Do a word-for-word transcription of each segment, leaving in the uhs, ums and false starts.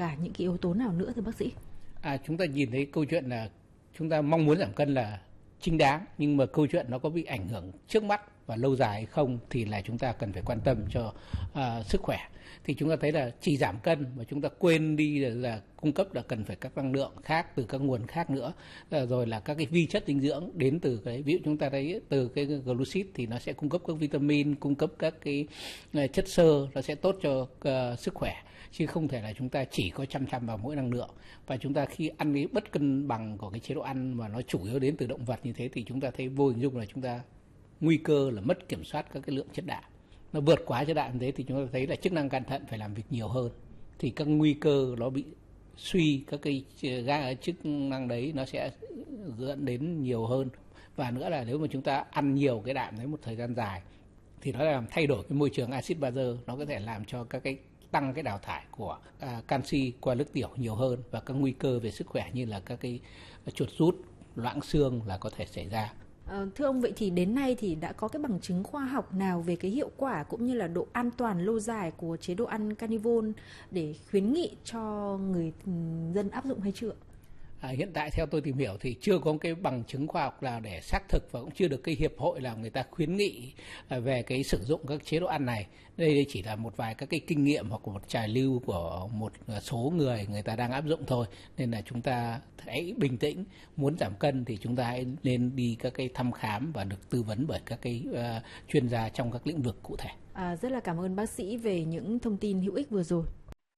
cả những cái yếu tố nào nữa thưa bác sĩ? À, chúng ta nhìn thấy câu chuyện là chúng ta mong muốn giảm cân là chính đáng, nhưng mà câu chuyện nó có bị ảnh hưởng trước mắt và lâu dài hay không thì là chúng ta cần phải quan tâm cho uh, sức khỏe. Thì chúng ta thấy là chỉ giảm cân mà chúng ta quên đi là, là cung cấp là cần phải các năng lượng khác từ các nguồn khác nữa, uh, rồi là các cái vi chất dinh dưỡng đến từ cái, ví dụ chúng ta thấy từ cái glucid thì nó sẽ cung cấp các vitamin, cung cấp các cái uh, chất xơ, nó sẽ tốt cho uh, sức khỏe, chứ không thể là chúng ta chỉ có chăm chăm vào mỗi năng lượng. Và chúng ta khi ăn cái bất cân bằng của cái chế độ ăn mà nó chủ yếu đến từ động vật như thế thì chúng ta thấy vô hình dung là chúng ta nguy cơ là mất kiểm soát các cái lượng chất đạm. Nó vượt quá chất đạm như thế thì chúng ta thấy là chức năng gan thận phải làm việc nhiều hơn, thì các nguy cơ nó bị suy các cái chức năng đấy nó sẽ dẫn đến nhiều hơn. Và nữa là nếu mà chúng ta ăn nhiều cái đạm đấy một thời gian dài thì nó làm thay đổi cái môi trường axit bazơ, nó có thể làm cho các cái tăng cái đào thải của à, canxi qua nước tiểu nhiều hơn, và các nguy cơ về sức khỏe như là các cái chuột rút, loãng xương là có thể xảy ra. À, thưa ông, vậy thì đến nay thì đã có cái bằng chứng khoa học nào về cái hiệu quả cũng như là độ an toàn lâu dài của chế độ ăn carnivore để khuyến nghị cho người dân áp dụng hay chưa? À, hiện tại theo tôi tìm hiểu thì chưa có cái bằng chứng khoa học nào để xác thực, và cũng chưa được cái hiệp hội nào người ta khuyến nghị về cái sử dụng các chế độ ăn này. Đây chỉ là một vài các cái kinh nghiệm hoặc một trào lưu của một số người người ta đang áp dụng thôi. Nên là chúng ta hãy bình tĩnh, muốn giảm cân thì chúng ta hãy nên đi các cái thăm khám và được tư vấn bởi các cái uh, chuyên gia trong các lĩnh vực cụ thể. À, rất là cảm ơn bác sĩ về những thông tin hữu ích vừa rồi.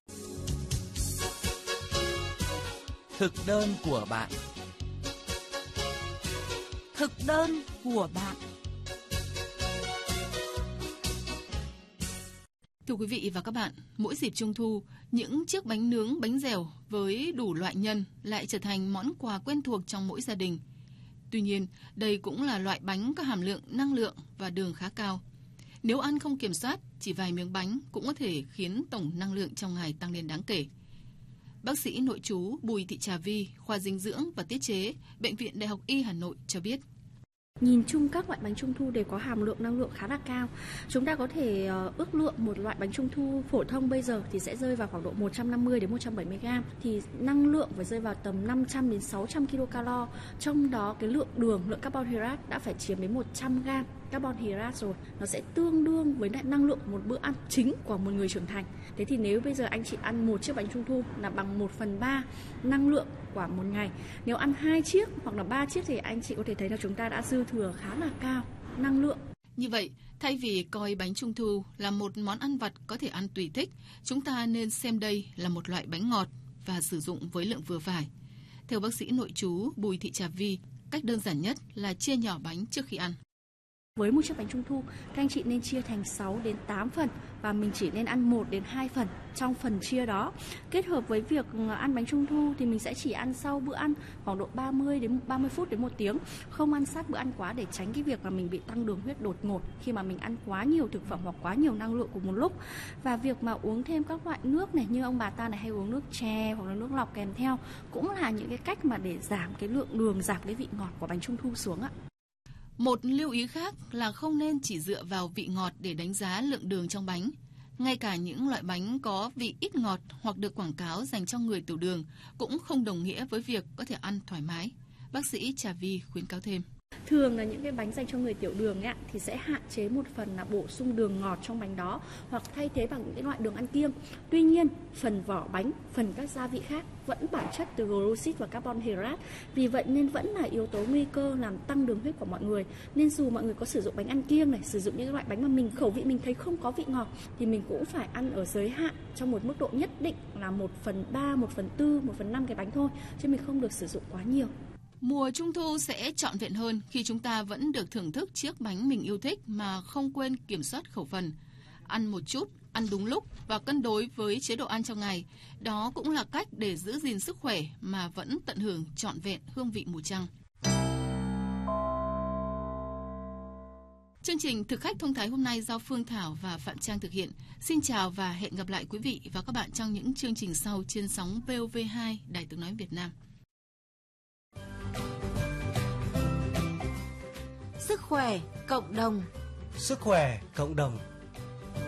Thực đơn của bạn. Thực đơn của bạn. Thưa quý vị và các bạn, mỗi dịp Trung thu, những chiếc bánh nướng, bánh dẻo với đủ loại nhân lại trở thành món quà quen thuộc trong mỗi gia đình. Tuy nhiên, đây cũng là loại bánh có hàm lượng năng lượng và đường khá cao. Nếu ăn không kiểm soát, chỉ vài miếng bánh cũng có thể khiến tổng năng lượng trong ngày tăng lên đáng kể. Bác sĩ nội trú Bùi Thị Trà Vi, khoa dinh dưỡng và tiết chế, Bệnh viện Đại học Y Hà Nội cho biết. Nhìn chung các loại bánh trung thu đều có hàm lượng năng lượng khá là cao. Chúng ta có thể uh, ước lượng một loại bánh trung thu phổ thông bây giờ thì sẽ rơi vào khoảng độ một trăm năm mươi đến một trăm bảy mươi gram, thì năng lượng phải rơi vào tầm năm trăm đến sáu trăm kilocalo. Trong đó cái lượng đường, lượng carbon hydrate đã phải chiếm đến một trăm gram carbon hydrate rồi. Nó sẽ tương đương với năng lượng một bữa ăn chính của một người trưởng thành. Thế thì nếu bây giờ anh chị ăn một chiếc bánh trung thu là bằng một phần ba năng lượng của một ngày. Nếu ăn hai chiếc hoặc là ba chiếc thì anh chị có thể thấy là chúng ta đã dư thừa khá là cao năng lượng. Như vậy, thay vì coi bánh trung thu là một món ăn vặt có thể ăn tùy thích, chúng ta nên xem đây là một loại bánh ngọt và sử dụng với lượng vừa phải. Theo bác sĩ nội trú Bùi Thị Trà Vi, cách đơn giản nhất là chia nhỏ bánh trước khi ăn. Với một chiếc bánh trung thu, các anh chị nên chia thành sáu đến tám phần và mình chỉ nên ăn một đến hai phần trong phần chia đó. Kết hợp với việc ăn bánh trung thu thì mình sẽ chỉ ăn sau bữa ăn khoảng độ ba mươi đến ba mươi phút đến một tiếng, không ăn sát bữa ăn quá để tránh cái việc mà mình bị tăng đường huyết đột ngột khi mà mình ăn quá nhiều thực phẩm hoặc quá nhiều năng lượng cùng một lúc. Và việc mà uống thêm các loại nước này, như ông bà ta này hay uống nước chè hoặc là nước lọc kèm theo, cũng là những cái cách mà để giảm cái lượng đường, giảm cái vị ngọt của bánh trung thu xuống ạ. Một lưu ý khác là không nên chỉ dựa vào vị ngọt để đánh giá lượng đường trong bánh. Ngay cả những loại bánh có vị ít ngọt hoặc được quảng cáo dành cho người tiểu đường cũng không đồng nghĩa với việc có thể ăn thoải mái. Bác sĩ Trà Vi khuyến cáo thêm. Thường là những cái bánh dành cho người tiểu đường ấy, thì sẽ hạn chế một phần là bổ sung đường ngọt trong bánh đó hoặc thay thế bằng những cái loại đường ăn kiêng. Tuy nhiên, phần vỏ bánh, phần các gia vị khác vẫn bản chất từ glucid và carbon hydrate. Vì vậy nên vẫn là yếu tố nguy cơ làm tăng đường huyết của mọi người. Nên dù mọi người có sử dụng bánh ăn kiêng này, sử dụng những loại bánh mà mình khẩu vị mình thấy không có vị ngọt thì mình cũng phải ăn ở giới hạn trong một mức độ nhất định là một phần ba, một phần tư, một phần năm cái bánh thôi, chứ mình không được sử dụng quá nhiều. Mùa Trung thu sẽ trọn vẹn hơn khi chúng ta vẫn được thưởng thức chiếc bánh mình yêu thích mà không quên kiểm soát khẩu phần. Ăn một chút, ăn đúng lúc và cân đối với chế độ ăn trong ngày. Đó cũng là cách để giữ gìn sức khỏe mà vẫn tận hưởng trọn vẹn hương vị mùa trăng. Chương trình Thực khách thông thái hôm nay do Phương Thảo và Phạm Trang thực hiện. Xin chào và hẹn gặp lại quý vị và các bạn trong những chương trình sau trên sóng vê o vê hai Đài Tiếng nói Việt Nam. Sức khỏe cộng đồng. Sức khỏe cộng đồng.